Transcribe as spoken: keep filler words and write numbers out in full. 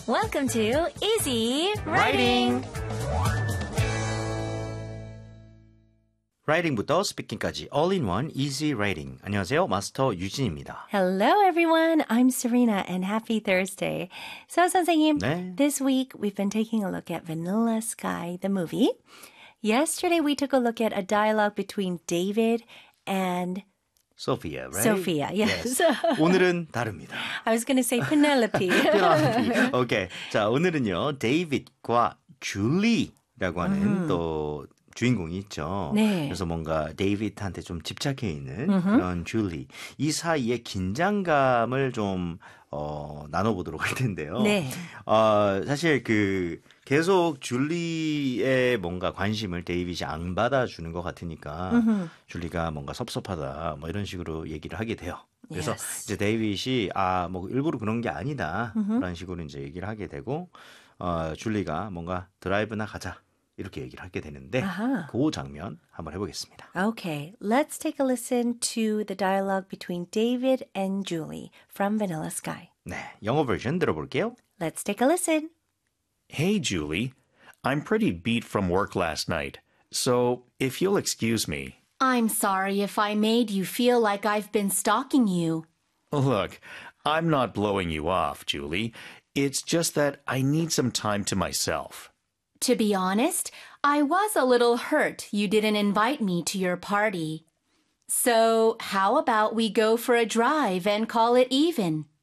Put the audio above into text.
Welcome to Easy Writing. 라이팅부터 스피킹까지 all-in-one easy writing. 안녕하세요. 마스터 유진입니다. Hello, everyone. I'm Serena, and happy Thursday. So, 선생님, 네. this week we've been taking a look at Vanilla Sky, the movie. Yesterday, we took a look at a dialogue between David and Sophia, right? Sophia, yes. 오늘은 다릅니다. I was going to say Penelope. Penelope. 오케이. 자, 오늘은요. 데이빗과 줄리라고 하는 음. 또 주인공이 있죠. 네. 그래서 뭔가 데이빗한테 좀 집착해 있는 음흠. 그런 줄리. 이 사이의 긴장감을 좀 어, 나눠보도록 할 텐데요. 네. 어, 사실 그 계속 줄리의 뭔가 관심을 데이빗이 안 받아주는 것 같으니까 음흠. 줄리가 뭔가 섭섭하다 뭐 이런 식으로 얘기를 하게 돼요. 그래서 yes. 이제 데이빗이 아, 뭐 일부러 그런 게 아니다 음흠. 라는 식으로 이제 얘기를 하게 되고 어, 줄리가 뭔가 드라이브나 가자. 이렇게 얘기를 하게 되는데 아하. 그 장면 한번 해보겠습니다. Okay, let's take a listen to the dialogue between David and Julie from Vanilla Sky. 네, 영어 버전 들어볼게요. Let's take a listen. Hey, Julie. I'm pretty beat from work last night, so if you'll excuse me. I'm sorry if I made you feel like I've been stalking you. Look, I'm not blowing you off, Julie. It's just that I need some time to myself. To be honest, I was a little hurt you didn't invite me to your party. So how about we go for a drive and call it even?